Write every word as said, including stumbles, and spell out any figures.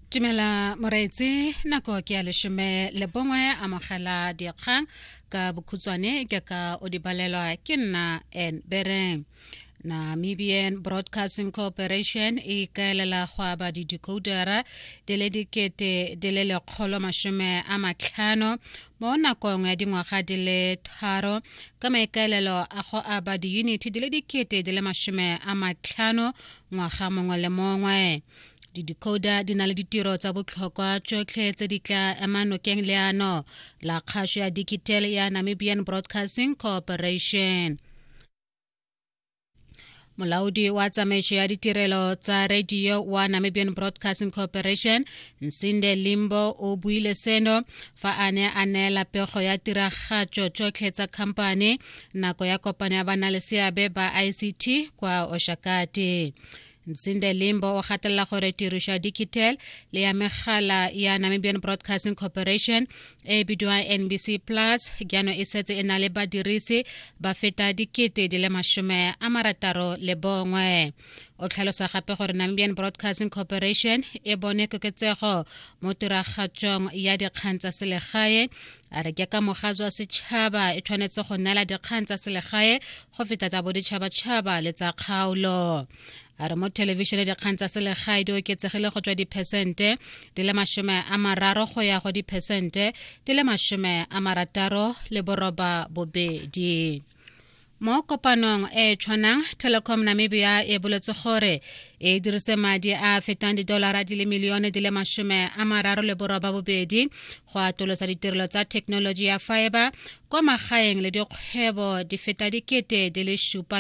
Tumela moreetsi nako ke a leshome le bongwe a mogala dikgang ka bokhutswane ke ka o di balelwa ke nna en bereng. Namibian Broadcasting Corporation e kaelela go aba di decodera di le dikete di le lekgolo masome a matlhano mo nakong ya dingwaga di le tharo ka maikaelelo a go aba di-unity di le dikete di le masome a matlhano ngwaga mongwe le mongwe. Di-decoder di na le ditiro tsa botlhokwa tsotlhe tse di tla emanokeng leano la kgaso ya digital ya Namibian Broadcasting Corporation. Molaodi wa tsamaiso ya ditirelo tsa radio wa Namibian Broadcasting Corporation Nsinde Limbo o buile seno fa a ne a neela pego ya tiragatso tsotlhe tsa khampane nako ya kopano ya banaleseabe ba I C T kwa Oshakati. Nsinde Limbo o gatelela gore tiriso ya digital le ya megala ya Namibian Broadcasting Corporation e bidiwa N B C Plus jaanong e setse e na le badirisi ba feta dikete di le masome a marataro le bongwe. O tlhalosa gape gore Namibian Broadcasting Corporation e bone koketsego mo tiragatsong ya dikgang tsa selegae a re ke ka mogatso wa setšhaba e tshwanetse go neela dikgang tsa selegae go feta tsa boditšhabatšhaba le tsa kgaolo. A re mo television dikgang tsa selegae di oketsegile go tswa dipersente di le masome a mararo go ya go dipersente di le masome a marataro le boroba bobedi. Mo kopanong e tshwanang Telecom Namibia e boletse gore e dirise madi a fetang didolara di le milione di le masome a mararo le boroba bobedi go atolosa ditirelo tsa technology ya fiber kwa magaeng le dikgwebo di feta dikete di le supa